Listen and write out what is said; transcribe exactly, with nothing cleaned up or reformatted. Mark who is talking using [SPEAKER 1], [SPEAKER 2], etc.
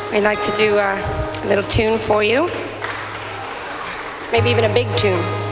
[SPEAKER 1] I'd like to do a little tune for you. Maybe even a big tune.